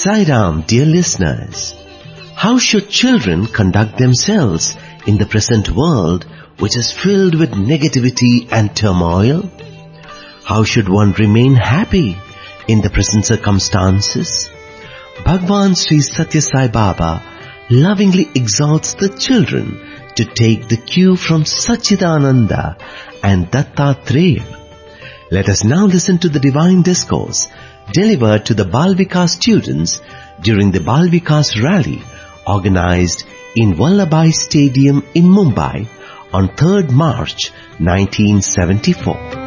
Sai Ram, dear listeners. How should children conduct themselves in the present world which is filled with negativity and turmoil? How should one remain happy in the present circumstances? Bhagwan Sri Satya Sai Baba lovingly exhorts the children to take the cue from Satchidananda and Dattatreya. Let us now listen to the divine discourse delivered to the Bal Vikas students during the Bal Vikas rally organized in Vallabhbhai Stadium in Mumbai on 3rd March 1974.